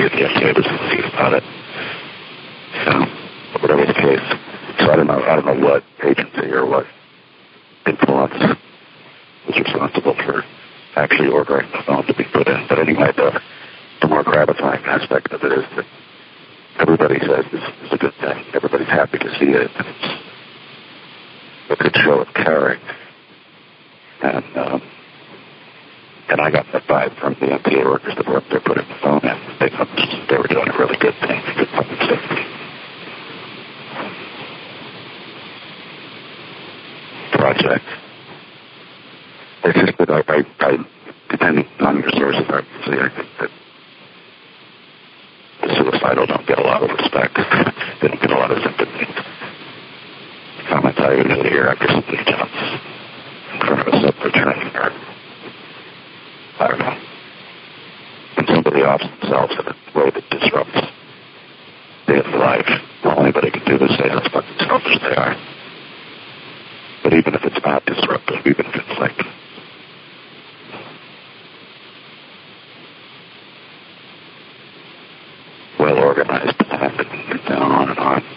that the MTA was conceited about it. Whatever the case. So I don't know what agency or what influence was responsible for actually ordering the phone to be put in. But anyway, the more gratifying aspect of it is that everybody says this is a good thing. Everybody's happy to see it. And it's a good show of caring. And I got that vibe from the MTA workers that were up there putting the phone in. They were doing a really good thing, good public safety project. It's just that I depending on your sources, obviously, I think that the suicidal don't get a lot of respect. They don't get a lot of sympathy. Comments I usually hear after somebody jumps in front of a subway train or, I don't know, when somebody offs themselves in a way that disrupts daily life. All anybody can do is say how fucking selfish they are. But even if it's not disruptive, even if it's like well-organized plan and on and on,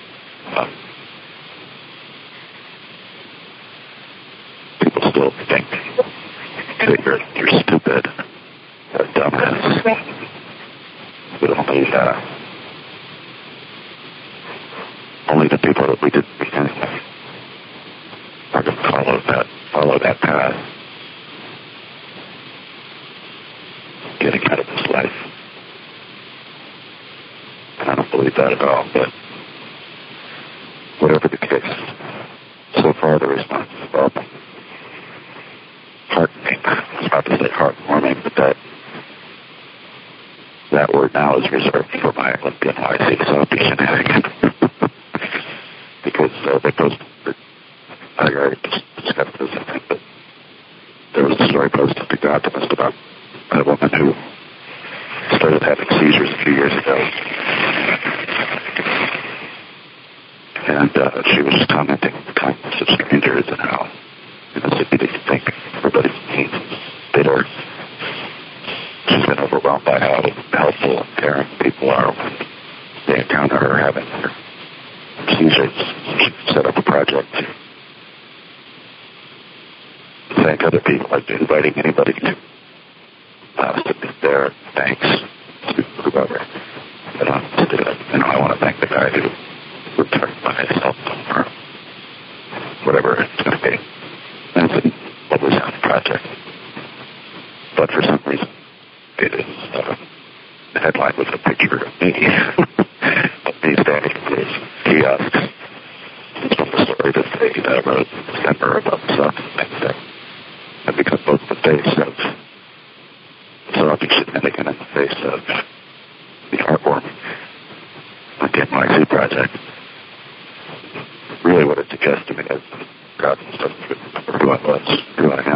people still think that you're stupid, a dumbass, but only the people that we didn't begin with are going to follow that path, getting out of this life. I don't believe that at all, but whatever the case, so far the response is well heartening. I was about to say heartwarming, but that word now is reserved for my Olympian YC zombie shenanigans. Because they posted, I already discussed this, I think, but there was a story posted to The Optimist about a woman who started having seizures a few years ago. And she was just commenting on the kindness of strangers and how in the city they think everybody's mean and bitter. She's been overwhelmed by how helpful and caring people are when they encounter her having her seizures. She set up a project to thank other people, like inviting anybody to submit their thanks to whoever that wants to do it. I want to thank the guy who returned my cell phone or whatever it's going to be. And it's a lovely sounding project. But for some reason, it is the headline was a picture of me standing in this kiosk. It's from the story that they wrote in December about the sun the next day. And because both the face of zombie shenanigan and the face of the heartwarming the NYC project, really what it suggests to me is God doesn't remember who I was, who I am.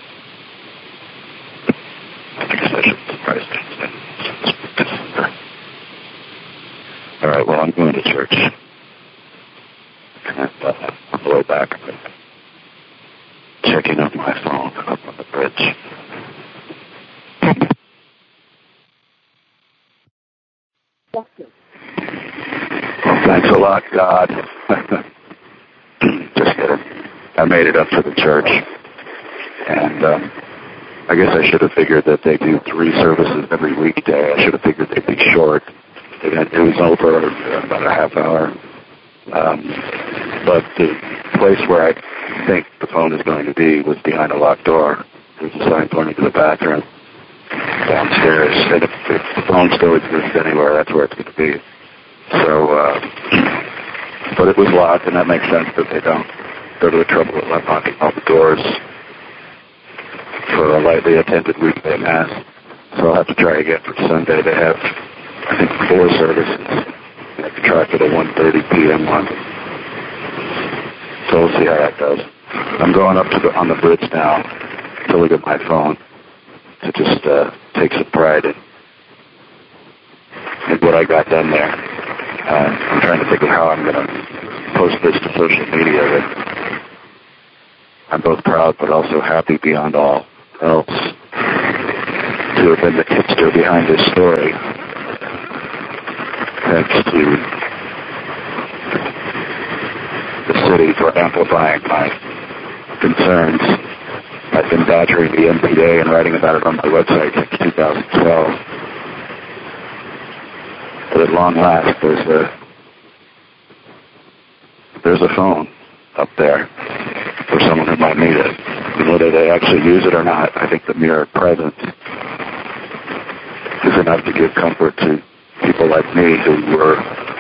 I guess I shouldn't surprise me. All right, well, I'm going to church. And on the way back, I'm checking out my phone up on the bridge. Well, thanks a lot, God. Just kidding. I made it up to the church. And I guess I should have figured that they do 3 services every weekday. I should have figured they'd be short. It was over about a half hour. But the place where I think the phone is going to be was behind a locked door. There's a sign pointing to the bathroom downstairs. And if the phone still exists anywhere, that's where it's going to be. So, but it was locked, and that makes sense that they don't go to the trouble of locking all the doors for a lightly attended weekday mass. So I'll have to try again for Sunday. They have, I think, 4 services. I have to try for the 1:30 p.m. one. So we'll see how that goes. I'm going up to on the bridge now to look at my phone to just take some pride in what I got done there. I'm trying to think of how I'm going to post this to social media that I'm both proud but also happy beyond all else to have been the hipster behind this story. thanks to the city for amplifying my concerns. I've been badgering the MPA and writing about it on my website since 2012. But at long last, there's a phone up there for someone who might need it. And whether they actually use it or not, I think the mere presence is enough to give comfort to people like me who were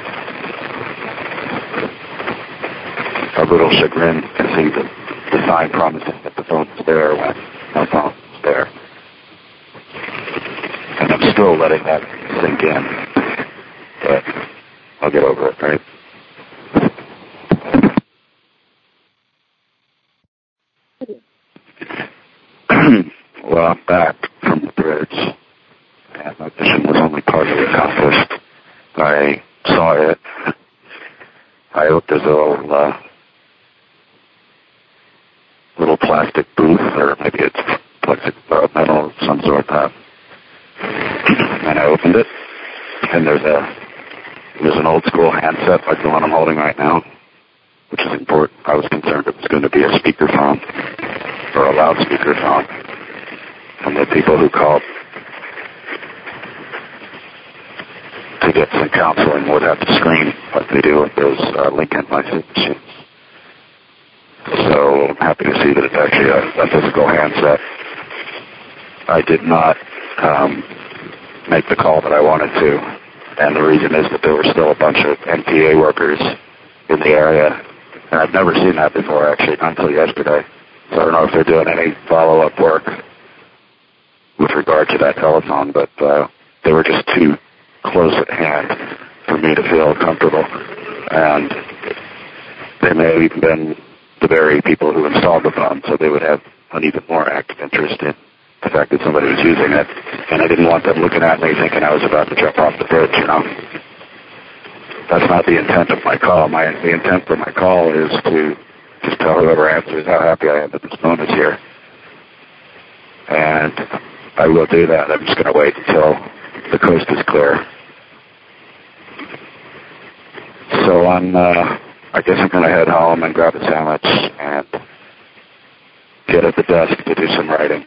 a little chagrined to see the sign promising that the phone is there when no phone is there. And I'm still letting that sink in. But I'll get over it, right? Well, I'm back from the bridge, and my mission was only partly accomplished. I saw it. I looked at a little plastic booth, or maybe it's plastic metal of some sort. And I opened it, and there's an old school handset like the one I'm holding right now, which is important. I was concerned it was going to be a speakerphone or a loudspeaker phone. And the people who called to get some counseling would have to scream like they do with those Lincoln message machines. So I'm happy to see that it's actually a physical handset. I did not make the call that I wanted to, and the reason is that there were still a bunch of NPA workers in the area, and I've never seen that before, actually, not until yesterday. So I don't know if they're doing any follow-up work with regard to that telephone, but they were just too close at hand for me to feel comfortable. And they may have even been the very people who installed the phone, so they would have an even more active interest in the fact that somebody was using it. And I didn't want them looking at me thinking I was about to jump off the bridge, you know. That's not the intent of my call. The intent for my call is to just tell whoever answers how happy I am that this phone is here. And I will do that. I'm just going to wait until the coast is clear. So I guess I'm going to head home and grab a sandwich and get at the desk to do some writing.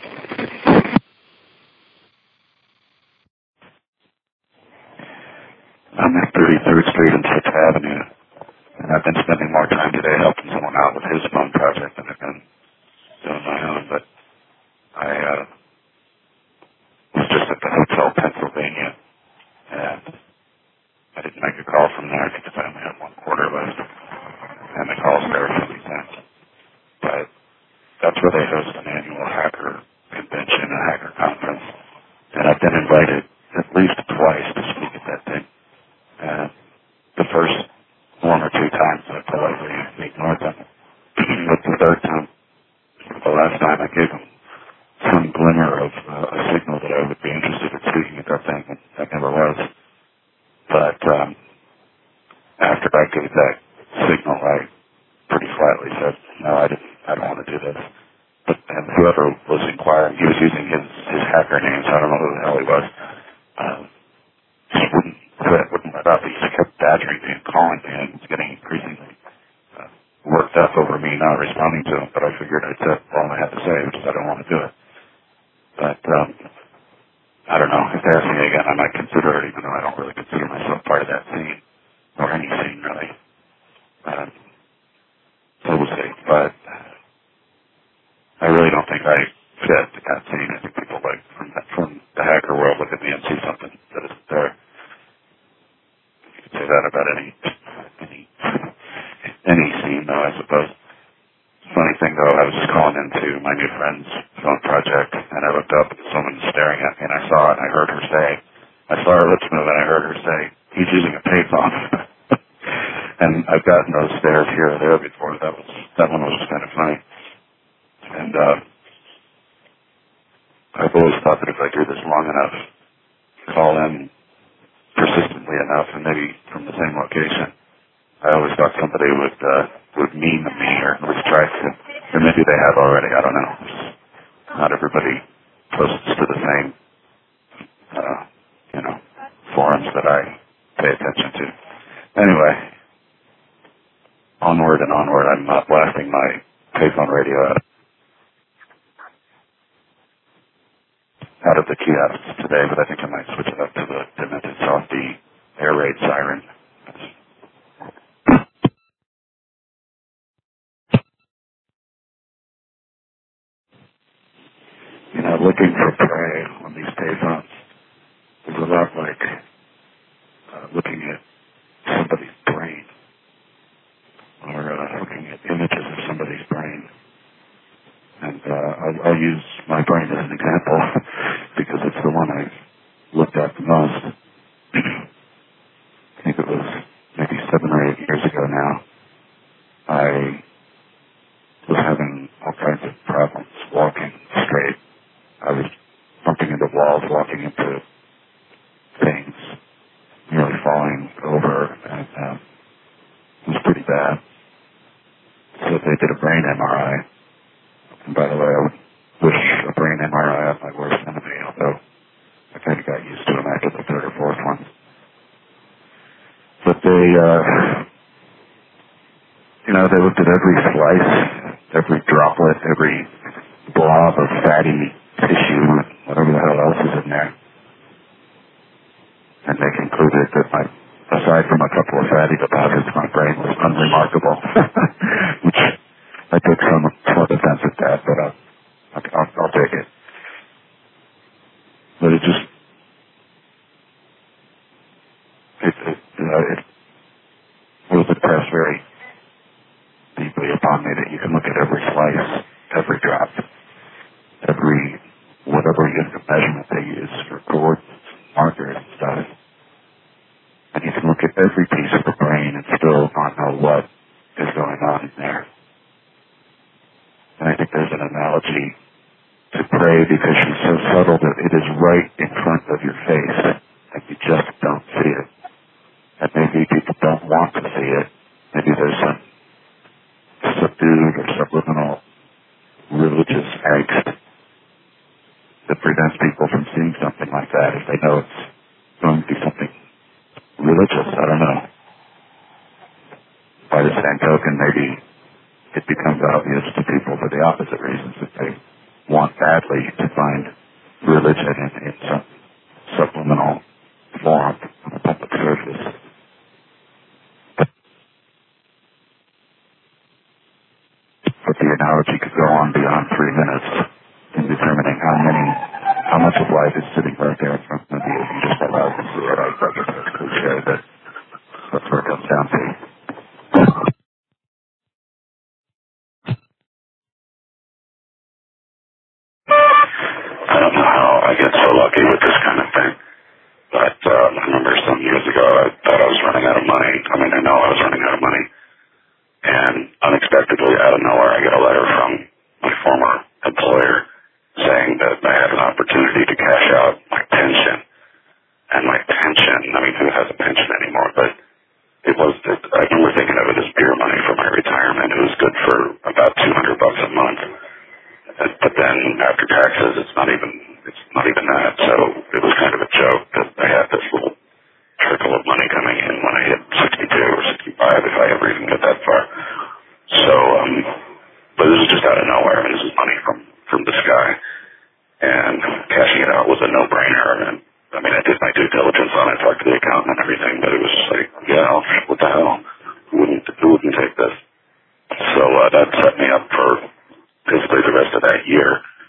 I'm at 33rd Street and 6th Avenue, and I've been spending more time today helping someone out with his phone project than I've been doing my own, but I was just at the Hotel Pennsylvania, and I didn't make a call from there because I only had 1 quarter left, and the calls there are 50 cents. But that's where they host an annual hacker convention, a hacker conference, and I've been invited at least twice to speak at that thing. And the first 1 or 2 times I politely ignored them, but the third time, the last time, I gave them some glimmer of a signal that I would be interested in speaking at that thing, and that never was. But after I gave that signal, I pretty flatly said, no, I don't want to do this. And whoever was inquiring, he was using his hacker name, so I don't know who the hell he was. He wouldn't let up. He just kept badgering me and calling me, and it was getting increasingly worked up over me not responding to him. But I figured I'd said all I had to say, which is I don't want to do it. But I don't know. If they ask me again, I might consider it, even though I don't really consider myself part of that scene, or any scene, really. So we'll see. But I really don't think I fit that scene. I think people like from the hacker world look at me and see something that isn't there. You could say that about any scene, though, I suppose. Funny thing, though, I was just calling into my new friend's phone project, and I looked up, and someone was staring at me, and I saw it, and I heard her say, I saw her lips move, and I heard her say, he's using a payphone. And I've gotten those stares here or there before. That one was just kind of funny. And I've always thought that if I do this long enough, call in persistently enough, and maybe from the same location, I always thought somebody would meme me or at least try to. Or maybe they have already, I don't know. Not everybody posts to the same, forums that I pay attention to. Anyway, onward and onward. I'm not blasting my payphone radio out of the kiosks today, but I think I might switch it up to the Demented Softy air raid siren. You know, looking for prey on these payphones is a lot like looking at somebody's brain or looking at images of somebody's brain. And I'll use my brain as an example because it's the one I've looked at the most. I think it was maybe 7 or 8 years ago now. I was having all kinds of problems walking straight. I was bumping into walls, walking into things, nearly falling over, and it was pretty bad. So they did a brain MRI. And by the way, I would wish a brain MRI on my worst enemy, although I kind of got used to them after the third or fourth one. But they, they looked at every slice, every droplet, every blob of fatty tissue, whatever the hell else is in there. And they concluded that aside from a couple of fatty deposits, my brain was unremarkable. Which I took some offense at that, but I'll take it. But it was impressed very deeply upon me that you can look at every slice, every drop, every whatever unit of measurement they use for coordinates, markers and stuff. And you can look at every piece of the brain and still not know what is going on in there. And I think there's an analogy to prey because she's so subtle that it is right in front of your face and you just don't see it. And maybe people don't want to see it. Maybe there's some subdued or subliminal religious angst that prevents people from seeing something like that if they know it's going to be something religious. I don't know. By the same token, maybe it becomes obvious to people for the opposite reasons that they want badly to find religion in some subliminal form on a public surface. But the analogy could go on beyond 3 minutes in determining how much of life is sitting right there in front of you if you just allow to see it. I guess it's cliche, but that's where it comes down to. I don't know how I get so lucky with this kind of thing, but I remember some years ago I thought I was running out of money. I mean, I know I was running out of money. And unexpectedly, out of nowhere, I get a letter from my former employer saying that I had an opportunity to cash out my pension. And my pension, I mean, who has a pension anymore? But I remember thinking of it as beer money for my retirement. It was good for about $200 a month. But then after taxes, it's not even that. So it was kind of a joke that I had this little trickle of money coming in when I hit 62 or 65, if I ever even get that far. So, but this is just out of nowhere. I mean, this is money from the sky. And cashing it out was a no-brainer. And I mean, I did my due diligence on it, talked to the accountant and everything, but it was just like, yeah, what the hell? Who wouldn't take this? So that set me up for basically the rest of that year.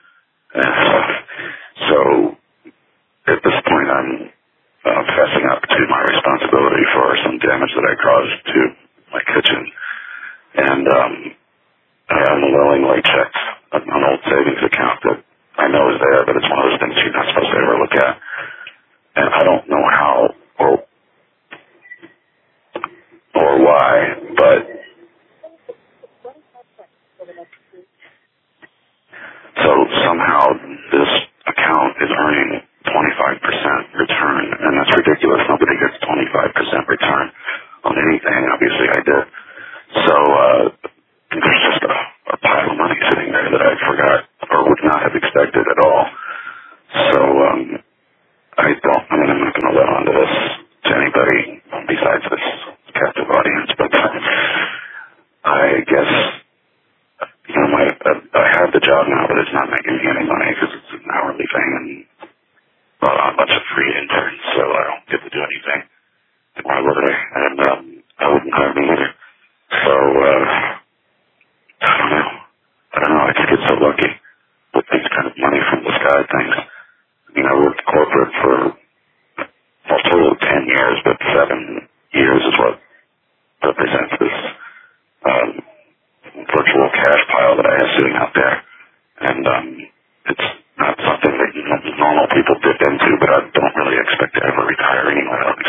So at this point, I'm fessing up to my responsibility for some damage that I caused to my kitchen. And I unwillingly checked an old savings account that I know is there, but it's one of those things you're not supposed to ever look at. And I don't know how or why, but so somehow this account is earning 25% return, and that's ridiculous. Nobody gets 25% return on anything. Obviously, I did. So there's just a pile of money sitting there that I forgot or would not have expected at all. So I'm not going to let on to this to anybody anything. And why would I? And I wouldn't hire me either. So, I don't know. I just get so lucky with these kind of money from the sky things. I mean, I worked corporate for a total of 10 years, but 7 years is what represents this virtual cash pile that I have sitting out there. And it's not something that normal people dip into, but I don't really expect to ever retire anyway.